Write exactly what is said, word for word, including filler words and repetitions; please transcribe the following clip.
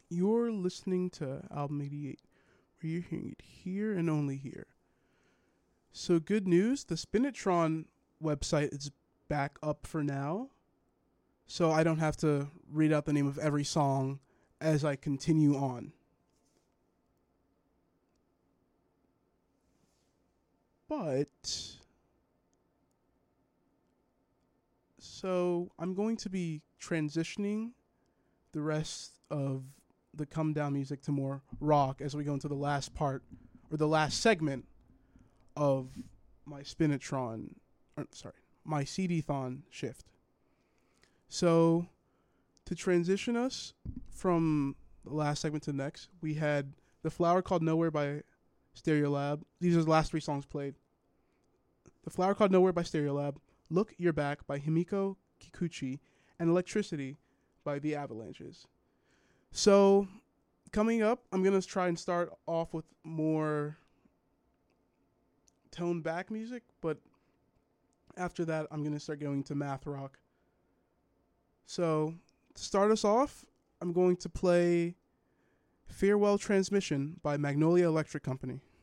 You're listening to Album eighty-eight, where you're hearing it here and only here. So good news, the Spinitron website is back up for now. So I don't have to read out the name of every song as I continue on. But, so I'm going to be transitioning the rest of the Come Down music to more rock as we go into the last part, or the last segment of my Spinitron, or, sorry, my C D-thon shift. So, to transition us from the last segment to the next, we had The Flower Called Nowhere by Stereolab. These are the last three songs played. The Flower Called Nowhere by Stereolab, Look You're Back by Himiko Kikuchi, and Electricity by The Avalanches. So, coming up, I'm going to try and start off with more toned back music, but after that, I'm going to start going to math rock. So, to start us off, I'm going to play Farewell Transmission by Magnolia Electric Company.